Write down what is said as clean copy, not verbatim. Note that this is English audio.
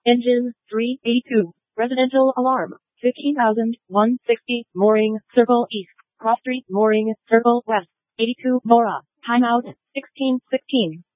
Engine 382. Residential alarm. 15,160. Mooring, circle east. Cross street mooring, circle west. 82 Mora. Timeout 16:16.